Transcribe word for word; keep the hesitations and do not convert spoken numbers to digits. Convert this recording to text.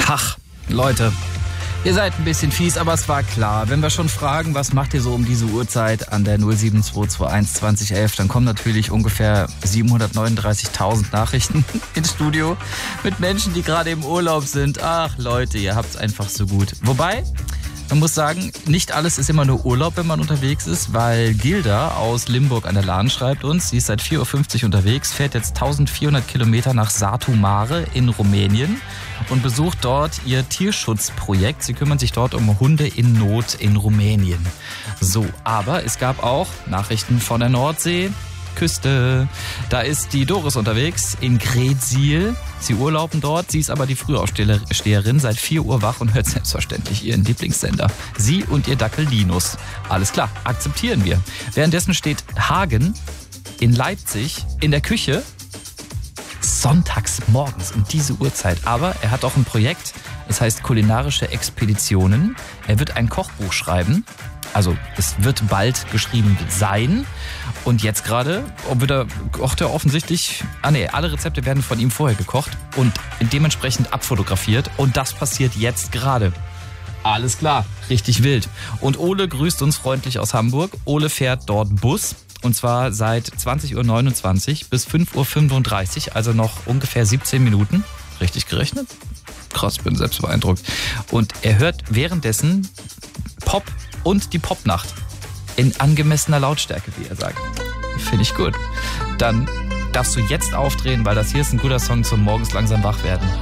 Ach, Leute, ihr seid ein bisschen fies, aber es war klar. Wenn wir schon fragen, was macht ihr so um diese Uhrzeit an der null sieben zwei zwei eins zwanzig elf, dann kommen natürlich ungefähr siebenhundertneununddreißigtausend Nachrichten ins Studio mit Menschen, die gerade im Urlaub sind. Ach Leute, ihr habt's einfach so gut. Wobei, man muss sagen, nicht alles ist immer nur Urlaub, wenn man unterwegs ist, weil Gilda aus Limburg an der Lahn schreibt uns, sie ist seit vier Uhr fünfzig unterwegs, fährt jetzt eintausendvierhundert Kilometer nach Satu Mare in Rumänien und besucht dort ihr Tierschutzprojekt. Sie kümmern sich dort um Hunde in Not in Rumänien. So, aber es gab auch Nachrichten von der Nordsee. Küste. Da ist die Doris unterwegs in Greetsiel. Sie urlauben dort. Sie ist aber die Frühaufsteherin, seit vier Uhr wach und hört selbstverständlich ihren Lieblingssender. Sie und ihr Dackel Linus. Alles klar, akzeptieren wir. Währenddessen steht Hagen in Leipzig in der Küche sonntags morgens um diese Uhrzeit. Aber er hat auch ein Projekt, es heißt kulinarische Expeditionen. Er wird ein Kochbuch schreiben. Also es wird bald geschrieben sein. Und jetzt gerade wird er, kocht er offensichtlich, ah nee, alle Rezepte werden von ihm vorher gekocht und dementsprechend abfotografiert. Und das passiert jetzt gerade. Alles klar, richtig wild. Und Ole grüßt uns freundlich aus Hamburg. Ole fährt dort Bus. Und zwar seit zwanzig Uhr neunundzwanzig bis fünf Uhr fünfunddreißig, also noch ungefähr siebzehn Minuten. Richtig gerechnet? Krass, bin selbst beeindruckt. Und er hört währenddessen Pop und die Popnacht in angemessener Lautstärke, wie er sagt. Finde ich gut. Dann darfst du jetzt aufdrehen, weil das hier ist ein guter Song zum morgens langsam wach werden.